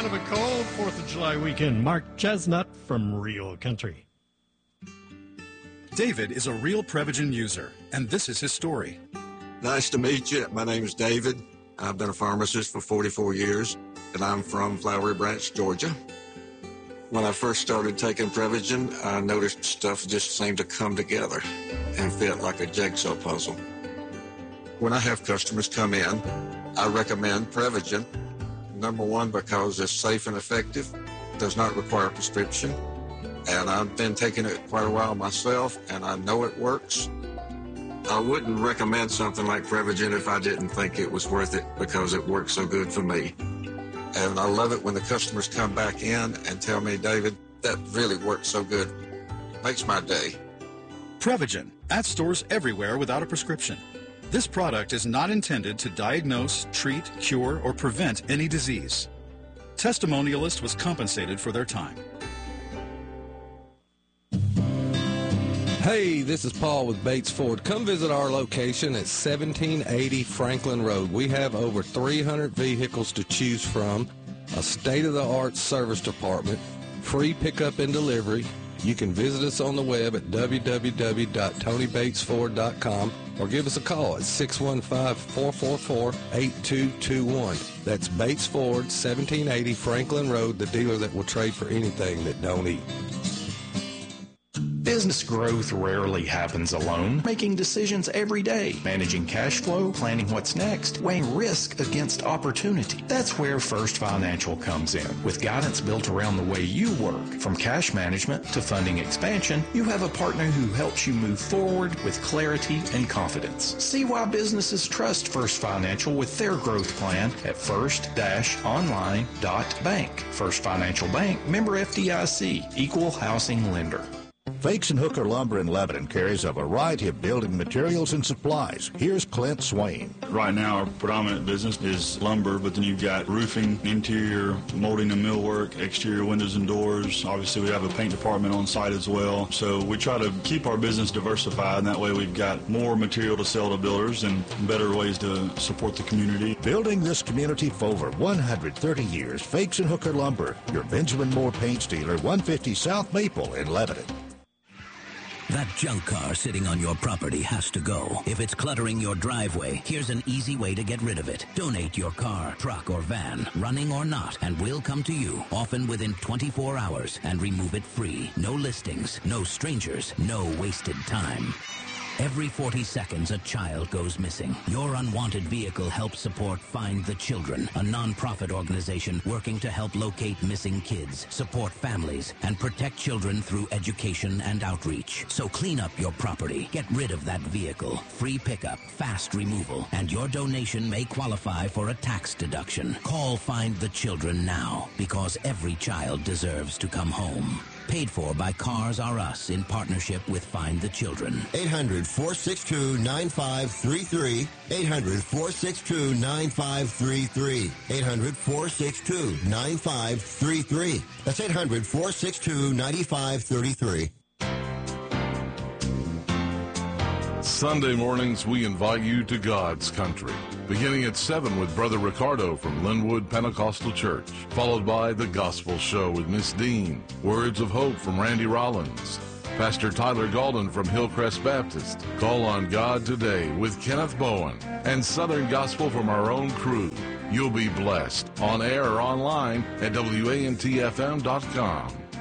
kind of a cold 4th of July weekend. Mark Chestnut from Real Country. David is a real Prevagen user, and this is his story. Nice to meet you. My name is David. I've been a pharmacist for 44 years, and I'm from Flowery Branch, Georgia. When I first started taking Prevagen, I noticed stuff just seemed to come together and fit like a jigsaw puzzle. When I have customers come in, I recommend Prevagen. Number one, because it's safe and effective, does not require a prescription, and I've been taking it quite a while myself, and I know it works. I wouldn't recommend something like Prevagen if I didn't think it was worth it because it works so good for me. And I love it when the customers come back in and tell me, David, that really works so good. Makes my day. Prevagen, at stores everywhere without a prescription. This product is not intended to diagnose, treat, cure, or prevent any disease. Testimonialist was compensated for their time. Hey, this is Paul with Bates Ford. Come visit our location at 1780 Franklin Road. We have over 300 vehicles to choose from, a state-of-the-art service department, free pickup and delivery. You can visit us on the web at www.tonybatesford.com or give us a call at 615-444-8221. That's Bates Ford, 1780 Franklin Road, the dealer that will trade for anything that don't eat. Business growth rarely happens alone. Making decisions every day, managing cash flow, planning what's next, weighing risk against opportunity. That's where First Financial comes in. With guidance built around the way you work, from cash management to funding expansion, you have a partner who helps you move forward with clarity and confidence. See why businesses trust First Financial with their growth plan at first-online.bank. First Financial Bank, member FDIC, equal housing lender. Fakes and Hooker Lumber in Lebanon carries a variety of building materials and supplies. Here's Clint Swain. Right now, our predominant business is lumber, but then you've got roofing, interior, molding and millwork, exterior windows and doors. Obviously, we have a paint department on site as well. So we try to keep our business diversified, and that way we've got more material to sell to builders and better ways to support the community. Building this community for over 130 years, Fakes and Hooker Lumber, your Benjamin Moore paint dealer, 150 South Maple in Lebanon. That junk car sitting on your property has to go. If it's cluttering your driveway, here's an easy way to get rid of it. Donate your car, truck, or van, running or not, and we'll come to you, often within 24 hours, and remove it free. No listings, no strangers, no wasted time. Every 40 seconds, a child goes missing. Your unwanted vehicle helps support Find the Children, a non-profit organization working to help locate missing kids, support families, and protect children through education and outreach. So clean up your property, get rid of that vehicle, free pickup, fast removal, and your donation may qualify for a tax deduction. Call Find the Children now, because every child deserves to come home. Paid for by Cars R Us in partnership with Find the Children. 800-462-9533. 800-462-9533. 800-462-9533. That's 800-462-9533. Sunday mornings, we invite you to God's country. Beginning at 7 with Brother Ricardo from Linwood Pentecostal Church, followed by The Gospel Show with Miss Dean, Words of Hope from Randy Rollins, Pastor Tyler Golden from Hillcrest Baptist, Call on God Today with Kenneth Bowen, and Southern Gospel from our own crew. You'll be blessed on air or online at WANTFM.com.